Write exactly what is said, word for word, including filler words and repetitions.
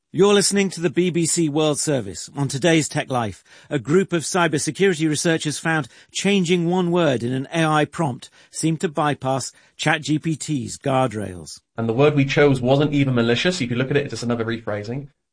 You're listening to the B B C World Service. On today's Tech Life, a group of cybersecurity researchers found changing one word in an A I prompt seemed to bypass ChatGPT's guardrails. And the word we chose wasn't even malicious. If you look at it, it's just another rephrasing.